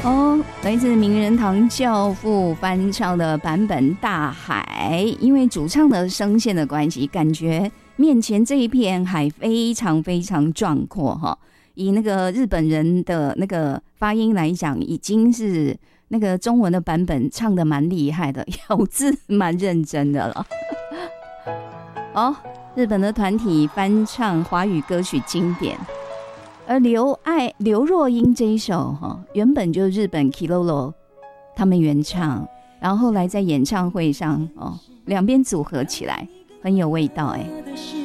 哦，来自名人堂教父翻唱的版本《大海》，因为主唱的声线的关系，感觉面前这一片海非常非常壮阔哈。以那个日本人的那个发音来讲，已经是那个中文的版本唱得蛮厉害的，咬字蛮认真的了。哦，日本的团体翻唱华语歌曲经典。而刘若英这一首原本就是日本 Kilolo 他们原唱，然后后来在演唱会上两边组合起来，很有味道哎。